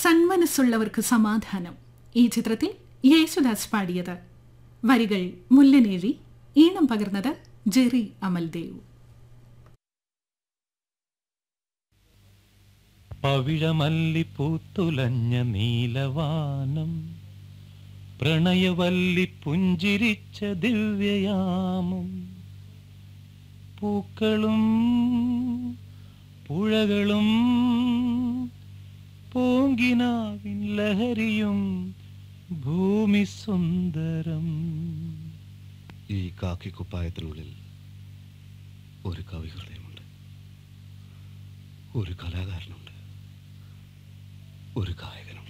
സന്മനസ്സുള്ളവർക്ക് സമാധാനം. ഈ ചിത്രത്തിൽ യേശുദാസ് പാടിയത്. വരികൾ മുല്ലനേഴി, ഈണം പകർന്നത് ജെറി അമൽദേവ്. പവിഴമല്ലി പൂത്തുലഞ്ഞ നീലവാനം, പ്രണയവല്ലി പുഞ്ചിരിച്ച ദിവ്യയാമം, പൂക്കളും പുഴകളും പൂങ്കിനാവിൻ ലഹരിയും ഭൂമി സുന്ദരം. ഈ കാക്കിക്കുപ്പായത്തിനുള്ളിൽ ഒരു കവി ഹൃദയമുണ്ട്, ഒരു കലാകാരനുണ്ട്, ഒരു ഗായകനുണ്ട്.